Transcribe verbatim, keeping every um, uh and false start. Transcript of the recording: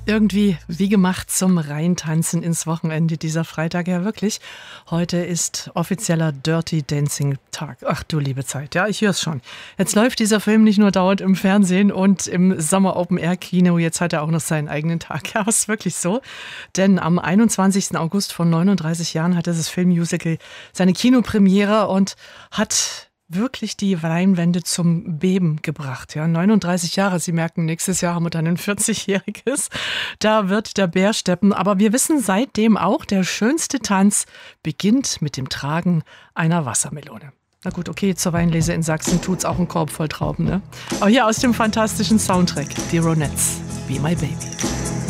Irgendwie wie gemacht zum Reintanzen ins Wochenende dieser Freitag. Ja, wirklich. Heute ist offizieller Dirty Dancing Tag. Ach du liebe Zeit. Ja, ich höre es schon. Jetzt läuft dieser Film nicht nur dauernd im Fernsehen und im Sommer Open Air Kino. Jetzt hat er auch noch seinen eigenen Tag. Ja, ist wirklich so. Denn am einundzwanzigsten August vor neununddreißig Jahren hat dieses Filmmusical seine Kinopremiere und hat wirklich die Leinwände zum Beben gebracht. Ja, neununddreißig Jahre, Sie merken, nächstes Jahr haben wir dann ein vierzigjähriges. Da wird der Bär steppen. Aber wir wissen seitdem auch, der schönste Tanz beginnt mit dem Tragen einer Wassermelone. Na gut, okay, zur Weinlese in Sachsen tut's auch ein Korb voll Trauben, ne? Aber hier aus dem fantastischen Soundtrack, die Ronettes, Be My Baby.